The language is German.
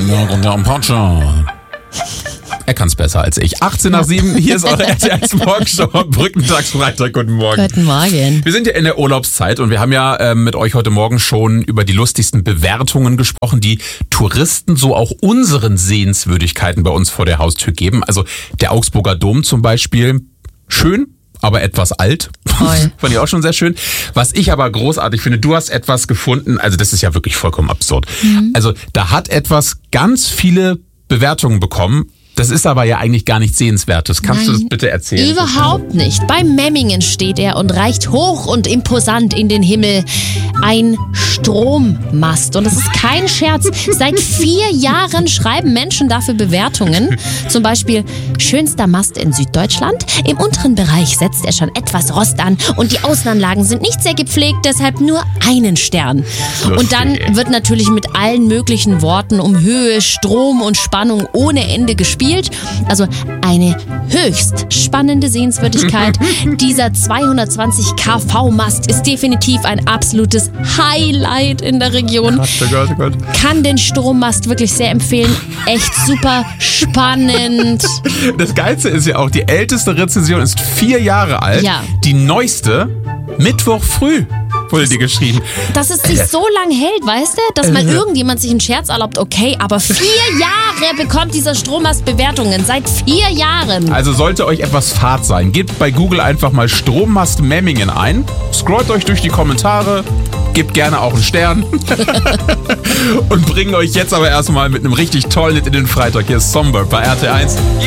Er kann es besser als ich. 18 nach 7, hier ist eure RTL Morgenshow am Brückentagsfreitag. Guten Morgen. Guten Morgen. Wir sind ja in der Urlaubszeit und wir haben ja mit euch heute Morgen schon über die lustigsten Bewertungen gesprochen, die Touristen so auch unseren Sehenswürdigkeiten bei uns vor der Haustür geben. Also der Augsburger Dom zum Beispiel, schön, aber etwas alt. Fand ich auch schon sehr schön. Was ich aber großartig finde, du hast etwas gefunden, also das ist ja wirklich vollkommen absurd. Also da hat etwas ganz viele Bewertungen bekommen. Das ist aber ja eigentlich gar nichts Sehenswertes. Kannst du das bitte erzählen? Überhaupt nicht. Bei Memmingen steht er und reicht hoch und imposant in den Himmel. Ein Strommast. Und das ist kein Scherz. Seit 4 Jahren schreiben Menschen dafür Bewertungen. Zum Beispiel, schönster Mast in Süddeutschland. Im unteren Bereich setzt er schon etwas Rost an. Und die Außenanlagen sind nicht sehr gepflegt, deshalb nur einen Stern. Lustig. Und dann wird natürlich mit allen möglichen Worten um Höhe, Strom und Spannung ohne Ende gespielt. Also eine höchst spannende Sehenswürdigkeit. Dieser 220 kV-Mast ist definitiv ein absolutes Highlight in der Region. Oh Gott. Kann den Strommast wirklich sehr empfehlen. Echt super spannend. Das Geilste ist ja auch, die älteste Rezension ist 4 Jahre alt. Ja. Die neueste, Mittwoch früh, wurde die geschrieben. Dass es sich so lang hält, weißt du? Dass mal irgendjemand sich einen Scherz erlaubt, okay, aber 4 Jahre bekommt dieser Strommast Bewertungen. Seit 4 Jahren. Also sollte euch etwas Fahrt sein, gebt bei Google einfach mal Strommast Memmingen ein, scrollt euch durch die Kommentare, gebt gerne auch einen Stern und bringen euch jetzt aber erstmal mit einem richtig tollen Hit in den Freitag. Hier ist Somber bei RT1.